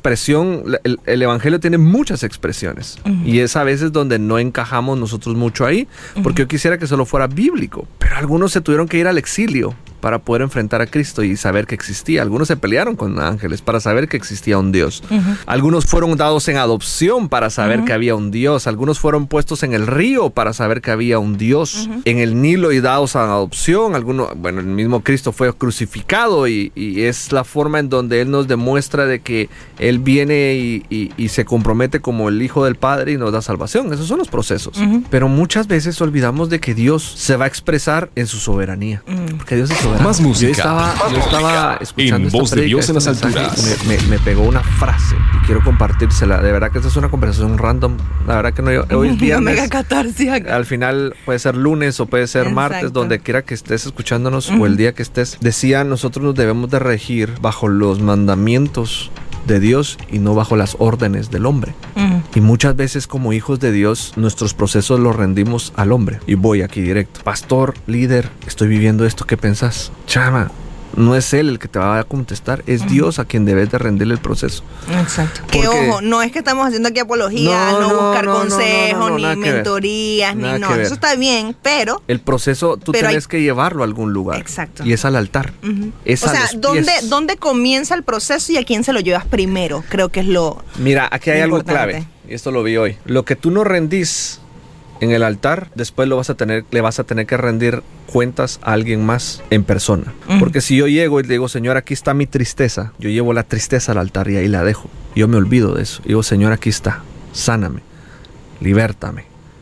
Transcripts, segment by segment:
expresión, el evangelio tiene muchas expresiones. Y es a veces donde no encajamos nosotros mucho ahí, porque yo quisiera que solo fuera bíblico. Pero algunos se tuvieron que ir al exilio para poder enfrentar a Cristo y saber que existía. Algunos se pelearon con ángeles para saber que existía un Dios. Algunos fueron dados en adopción para saber que había un Dios. Algunos fueron puestos en el río para saber que había un Dios. En el Nilo y dados en adopción. El mismo Cristo fue crucificado y es la forma en donde Él nos demuestra de que Él viene y se compromete como el Hijo del Padre y nos da salvación. Esos son los procesos. Pero muchas veces olvidamos de que Dios se va a expresar en su soberanía. Porque Dios es soberano. Más música. Yo estaba escuchando en Voz de Dios en las alturas. Me pegó una frase y quiero compartírsela. De verdad que esta es una conversación random. La verdad que hoy es viernes. Mega catarsis acá. Al final puede ser lunes o puede ser martes, donde quiera que estés escuchándonos o el día que estés. Decía, nosotros nos debemos de regir bajo los mandamientos de Dios y no bajo las órdenes del hombre. Y muchas veces como hijos de Dios nuestros procesos los rendimos al hombre. Y voy aquí directo. Pastor, líder, estoy viviendo esto, ¿qué pensás? Chama, no es Él el que te va a contestar, es Dios a quien debes de rendirle el proceso. Exacto. Que ojo, no es que estamos haciendo aquí apología, no buscar consejos, ni mentorías, ni no. Eso está bien, pero el proceso tú tienes que llevarlo a algún lugar. Exacto. Y es al altar. Es o sea, ¿dónde comienza el proceso y a quién se lo llevas primero? Creo que es lo Mira, aquí hay algo importante. clave, y esto lo vi hoy. Lo que tú no rendís en el altar, después le vas a tener que rendir cuentas a alguien más en persona. Porque si yo llego y le digo, Señor, aquí está mi tristeza, yo llevo la tristeza al altar y ahí la dejo. Yo me olvido de eso. Digo, Señor, aquí está, sáname, libértame,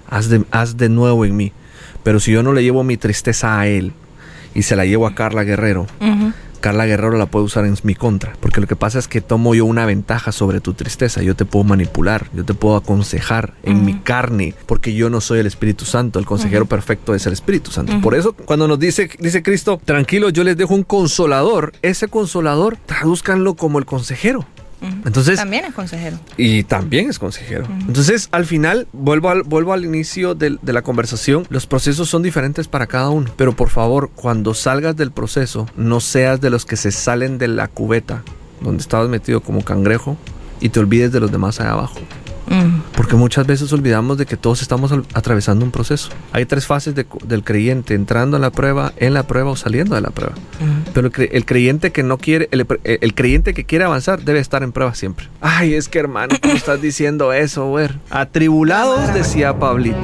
haz de nuevo en mí. Pero si yo no le llevo mi tristeza a Él y se la llevo a Carla Guerrero, Carla Guerrero la puede usar en mi contra, porque lo que pasa es que tomo yo una ventaja sobre tu tristeza. Yo te puedo manipular, yo te puedo aconsejar en mi carne, porque yo no soy el Espíritu Santo. El consejero perfecto es el Espíritu Santo. Por eso cuando nos dice Cristo, tranquilo, yo les dejo un consolador, ese consolador tradúzcanlo como el consejero. Entonces, también es consejero. Y también es consejero. Entonces, al final, vuelvo al inicio de la conversación. Los procesos son diferentes para cada uno. Pero por favor, cuando salgas del proceso, no seas de los que se salen de la cubeta donde estabas metido como cangrejo y te olvides de los demás allá abajo. Porque muchas veces olvidamos de que todos estamos atravesando un proceso. Hay 3 fases del creyente: entrando en la prueba o saliendo de la prueba. Pero el creyente que no quiere, el creyente que quiere avanzar debe estar en prueba siempre. Ay, es que hermano, ¿cómo estás diciendo eso, güey? Atribulados, decía Pablito.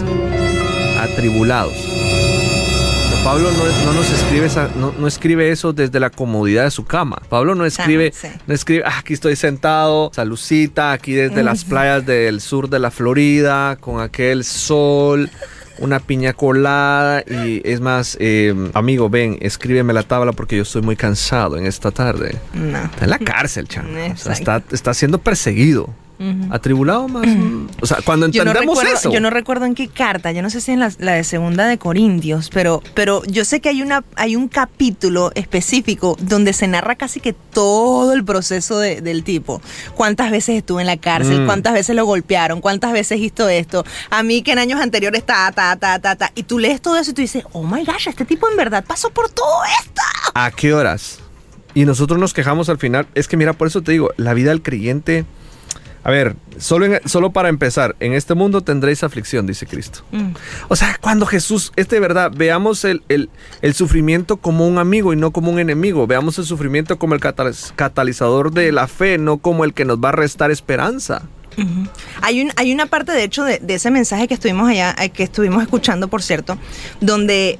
Atribulados. Pablo no nos escribe no escribe eso desde la comodidad de su cama. Pablo no escribe, aquí estoy sentado, salucita, aquí desde las playas del sur de la Florida, con aquel sol, una piña colada, y es más, amigo, ven, escríbeme la tabla porque yo estoy muy cansado en esta tarde. No. Está en la cárcel, chamo. O sea, está siendo perseguido. Atribulado más. O sea, cuando entendemos eso. Yo no recuerdo en qué carta, yo no sé si en la de 2 de Corintios, pero yo sé que hay un capítulo específico donde se narra casi que todo el proceso del tipo. ¿Cuántas veces estuvo en la cárcel? ¿Cuántas veces lo golpearon? ¿Cuántas veces hizo esto? A mí que en años anteriores y tú lees todo eso y tú dices, oh my gosh, este tipo en verdad pasó por todo esto. ¿A qué horas? Y nosotros nos quejamos al final. Es que mira, por eso te digo, la vida del creyente. A ver, solo para empezar, en este mundo tendréis aflicción, dice Cristo. O sea, cuando Jesús, de verdad, veamos el sufrimiento como un amigo y no como un enemigo. Veamos el sufrimiento como el catalizador de la fe, no como el que nos va a restar esperanza. Hay una parte, de hecho, de ese mensaje que estuvimos escuchando, por cierto, donde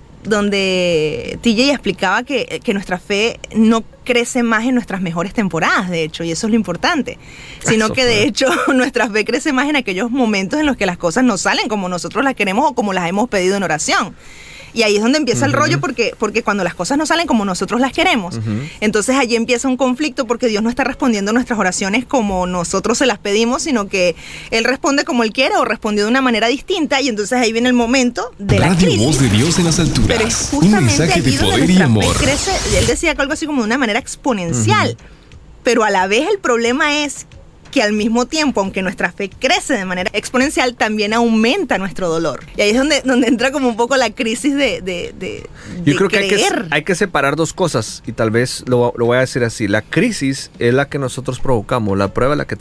TJ explicaba que nuestra fe no crece más en nuestras mejores temporadas, de hecho, y eso es lo importante, sino que de hecho nuestra fe crece más en aquellos momentos en los que las cosas no salen como nosotros las queremos o como las hemos pedido en oración. Y ahí es donde empieza el rollo, porque cuando las cosas no salen como nosotros las queremos, entonces allí empieza un conflicto, porque Dios no está respondiendo nuestras oraciones como nosotros se las pedimos, sino que Él responde como Él quiere o respondió de una manera distinta, y entonces ahí viene el momento de la crisis. Voz de Dios en las alturas. Pero es justamente un mensaje de poder y amor. Crece, él decía algo así como de una manera exponencial, pero a la vez el problema es que al mismo tiempo, aunque nuestra fe crece de manera exponencial, también aumenta nuestro dolor. Y ahí es donde entra como un poco la crisis de Yo creo creer. que hay que separar 2 cosas, y tal vez lo voy a decir así. La crisis es la que nosotros provocamos, la prueba es la que